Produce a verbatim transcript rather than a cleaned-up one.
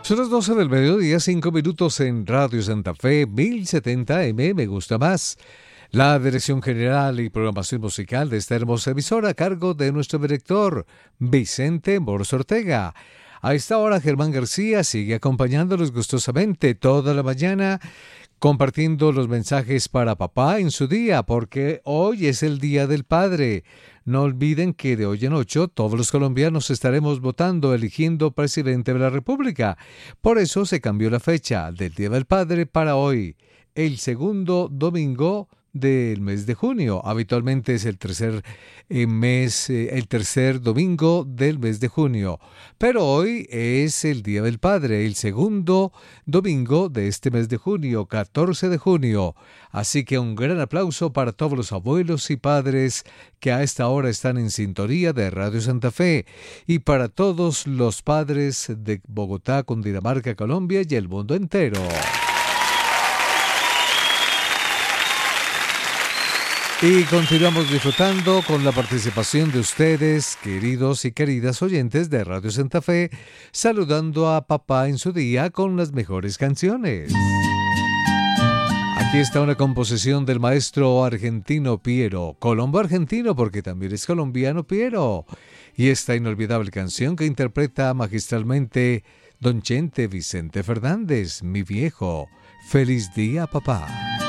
Son las doce del mediodía, cinco minutos en Radio Santa Fe, mil setenta eme, me gusta más. La dirección general y programación musical de esta hermosa emisora a cargo de nuestro director, Vicente Moros Ortega. A esta hora, Germán García sigue acompañándolos gustosamente toda la mañana, compartiendo los mensajes para papá en su día, porque hoy es el Día del Padre. No olviden que de hoy en ocho todos los colombianos estaremos votando, eligiendo presidente de la República. Por eso se cambió la fecha del Día del Padre para hoy, el segundo domingo del mes de junio. Habitualmente es el tercer eh, mes, eh, el tercer domingo del mes de junio. Pero hoy es el Día del Padre, el segundo domingo de este mes de junio, catorce de junio. Así que un gran aplauso para todos los abuelos y padres que a esta hora están en sintonía de Radio Santa Fe y para todos los padres de Bogotá, Cundinamarca, Colombia y el mundo entero. Y continuamos disfrutando con la participación de ustedes, queridos y queridas oyentes de Radio Santa Fe, saludando a papá en su día con las mejores canciones. Aquí está una composición del maestro argentino Piero, colombo argentino porque también es colombiano Piero, y esta inolvidable canción que interpreta magistralmente don Chente Vicente Fernández, mi viejo. ¡Feliz día, papá!